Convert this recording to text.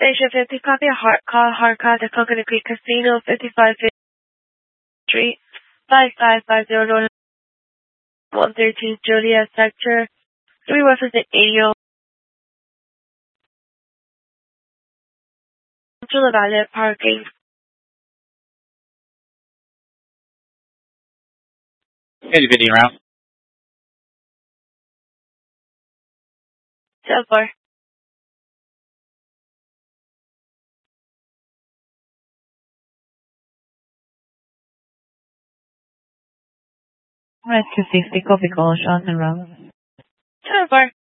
Station 50, copy a call Harcott at Coconut Creek Casino, 5550 Street, 55500 113 Julia Sector, 3 represent 80 Central Valley Parking. Hey, video route. So far. Red 260, copy call, Sean and Rob. So far.